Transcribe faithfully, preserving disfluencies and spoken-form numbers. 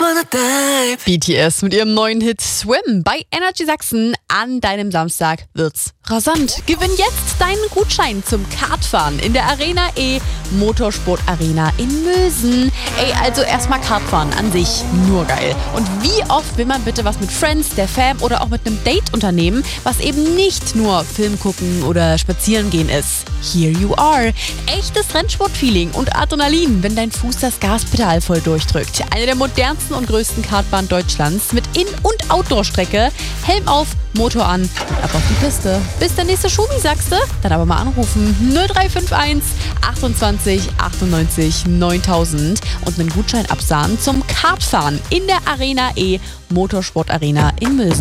B T S mit ihrem neuen Hit Swim bei Energy Sachsen. An deinem Samstag wird's rasant. Gewinn jetzt deinen Gutschein zum Kartfahren in der Arena E Motorsport Arena in Mösen. Ey, also erstmal Kartfahren an sich nur geil. Und wie oft will man bitte was mit Friends, der Fam oder auch mit einem Date unternehmen, was eben nicht nur Film gucken oder spazieren gehen ist? Here you are. Echtes Rennsportfeeling und Adrenalin, wenn dein Fuß das Gaspedal voll durchdrückt. Eine der modernsten und größten Kartbahnen Deutschlands mit In- und Outdoor-Strecke. Helm auf, Motor an und ab auf die Piste. Bis der nächste Schubi, sagst du? Dann aber mal anrufen. null drei fünf eins achtundzwanzig achtundneunzig neuntausend und einen Gutschein absahen zum Kartfahren in der Arena E Motorsport Arena in Mösen.